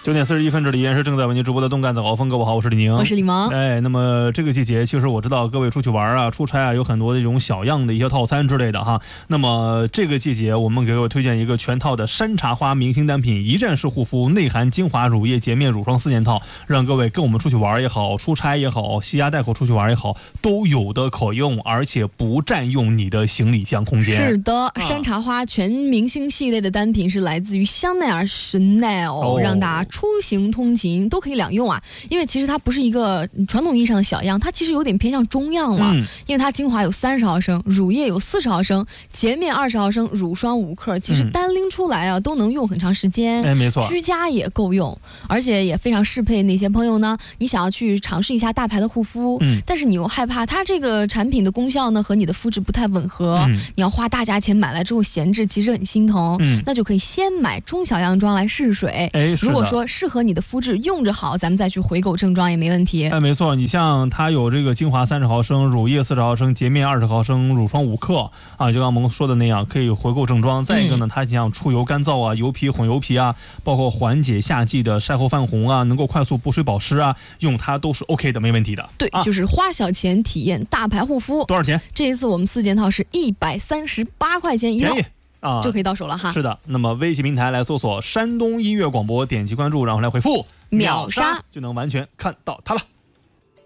9点41分，这里依然是正在为您直播的动感早高峰。各位好，我是李宁， 我是李萌。 那么这个季节，其实我知道各位出去玩啊、出差啊，有很多的这种小样的一些套餐之类的哈。那么这个季节，我们给各位推荐一个全套的山茶花明星单品一站式护肤，内含精华、乳液、洁面、乳霜4件套，让各位跟我们出去玩也好，出差也好，携家带口出去玩也好，都有的可用，而且不占用你的行李箱空间。 是的，山茶花全明星系列的单品是来自于香奈儿 Chanel，让大家出行通勤都可以两用啊。因为其实它不是一个传统意义上的小样，它其实有点偏向中样了。因为它精华有30毫升，乳液有40毫升，洁面20毫升，乳霜5克，其实单拎出来啊都能用很长时间。 没错， 居家也够用，而且也非常适配那些朋友呢，你想要去尝试一下大牌的护肤，但是你又害怕它这个产品的功效呢和你的肤质不太吻合，你要花大价钱买来之后闲置，其实很心疼。那就可以先买中小样装来试水。如果说适合你的肤质，用着好，咱们再去回购正装也没问题。 没错，你像它有这个精华30毫升，乳液40毫升，洁面20毫升，乳霜5克啊，就刚萌说的那样，可以回购正装。再一个呢，它像出油干燥啊、油皮混油皮啊，包括缓解夏季的晒后泛红啊，能够快速补水保湿啊，用它都是 OK 的，没问题的。 对，就是花小钱体验大牌护肤。 多少钱？ 这一次我们4件套是138块钱一套。就可以到手了哈。 是的，那么微信平台来搜索山东音乐广播，点击关注，然后来回复秒杀， 就能完全看到它了。